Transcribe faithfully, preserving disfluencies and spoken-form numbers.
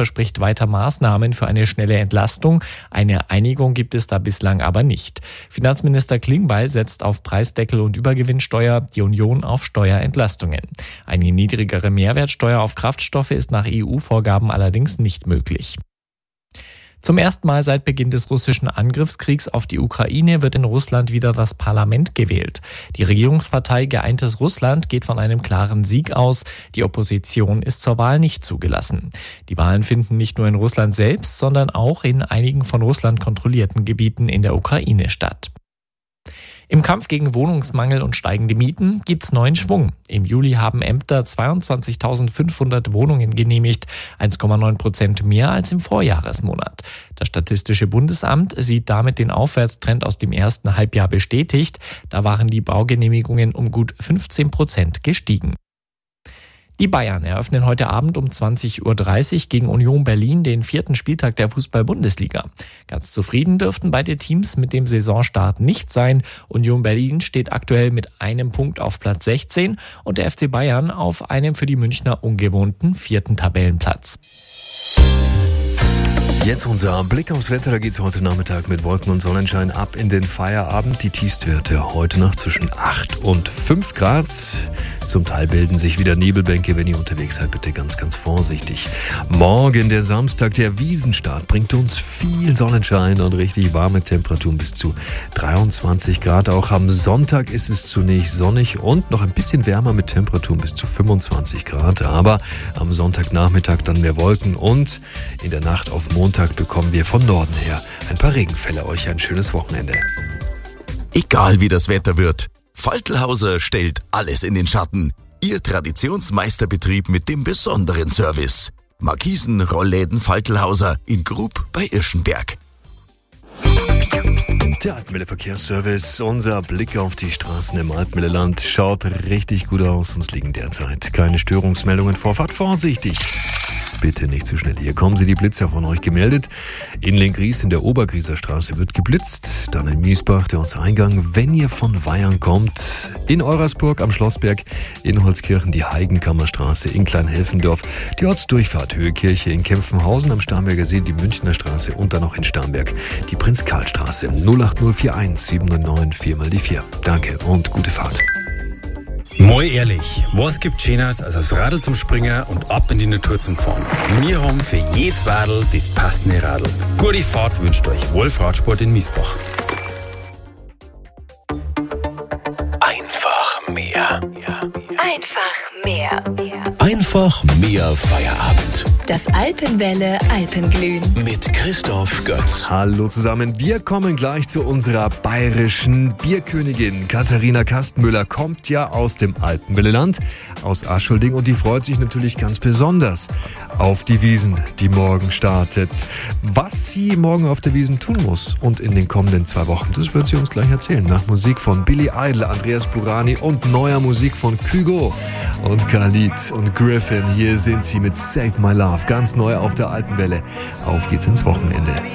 verspricht weiter Maßnahmen für eine schnelle Entlastung. Eine Einigung gibt es da bislang aber nicht. Finanzminister Klingbeil setzt auf Preisdeckel und Übergewinnsteuer, die Union auf Steuerentlastungen. Eine niedrigere Mehrwertsteuer auf Kraftstoffe ist nach E U-Vorgaben allerdings nicht möglich. Zum ersten Mal seit Beginn des russischen Angriffskriegs auf die Ukraine wird in Russland wieder das Parlament gewählt. Die Regierungspartei Geeintes Russland geht von einem klaren Sieg aus. Die Opposition ist zur Wahl nicht zugelassen. Die Wahlen finden nicht nur in Russland selbst, sondern auch in einigen von Russland kontrollierten Gebieten in der Ukraine statt. Im Kampf gegen Wohnungsmangel und steigende Mieten gibt's neuen Schwung. Im Juli haben Ämter zweiundzwanzigtausendfünfhundert Wohnungen genehmigt, eins Komma neun Prozent mehr als im Vorjahresmonat. Das Statistische Bundesamt sieht damit den Aufwärtstrend aus dem ersten Halbjahr bestätigt. Da waren die Baugenehmigungen um gut fünfzehn Prozent gestiegen. Die Bayern eröffnen heute Abend um zwanzig Uhr dreißig gegen Union Berlin den vierten Spieltag der Fußball-Bundesliga. Ganz zufrieden dürften beide Teams mit dem Saisonstart nicht sein. Union Berlin steht aktuell mit einem Punkt auf Platz sechzehn und der F C Bayern auf einem für die Münchner ungewohnten vierten Tabellenplatz. Jetzt unser Blick aufs Wetter. Da geht es heute Nachmittag mit Wolken und Sonnenschein ab in den Feierabend. Die Tiefstwerte heute Nacht zwischen acht und fünf Grad. Zum Teil bilden sich wieder Nebelbänke. Wenn ihr unterwegs seid, bitte ganz, ganz vorsichtig. Morgen, der Samstag, der Wiesenstart, bringt uns viel Sonnenschein und richtig warme Temperaturen bis zu dreiundzwanzig Grad. Auch am Sonntag ist es zunächst sonnig und noch ein bisschen wärmer mit Temperaturen bis zu fünfundzwanzig Grad. Aber am Sonntagnachmittag dann mehr Wolken und in der Nacht auf Montag bekommen wir von Norden her ein paar Regenfälle. Euch ein schönes Wochenende. Egal wie das Wetter wird, Faltlhauser stellt alles in den Schatten. Ihr Traditionsmeisterbetrieb mit dem besonderen Service. Markisen, Rollläden Faltlhauser in Grub bei Irschenberg. Der Alpenwelle Verkehrsservice, unser Blick auf die Straßen im Alpenwelleland schaut richtig gut aus. Uns liegen derzeit keine Störungsmeldungen vor. Fahrt vorsichtig. Bitte nicht zu schnell. Hier kommen Sie, die Blitzer von euch gemeldet. In Lenkries in der Obergrieser Straße wird geblitzt. Dann in Miesbach, der Ortseingang. Wenn ihr von Weyern kommt, in Eurasburg am Schlossberg, in Holzkirchen die Heigenkammerstraße, in Kleinhelfendorf, die Ortsdurchfahrt Höhekirche, in Kempfenhausen am Starnberger See, die Münchner Straße und dann noch in Starnberg die Prinz-Karl-Straße. null acht null vier eins sieben neun neun vier mal die vier. Danke und gute Fahrt. Mal ehrlich, was gibt Schöneres als aufs Radl zum Springen und ab in die Natur zum Fahren? Wir haben für jedes Wadl das passende Radl. Gute Fahrt wünscht euch Wolf Radsport in Miesbach. Einfach mehr. Einfach mehr. Einfach mehr Feierabend. Das Alpenwelle Alpenglühen. Mit Christoph Götz. Hallo zusammen, wir kommen gleich zu unserer bayerischen Bierkönigin. Katharina Kastenmüller kommt ja aus dem Alpenwelleland, aus Aschholding, und die freut sich natürlich ganz besonders auf die Wiesn, die morgen startet. Was sie morgen auf der Wiesn tun muss und in den kommenden zwei Wochen, das wird sie uns gleich erzählen. Nach Musik von Billy Idol, Andreas Burani und neuer Musik von Kygo und Khalid und Griffin. Hier sind sie mit Save My Love, ganz neu auf der Alpenwelle. Auf geht's ins Wochenende.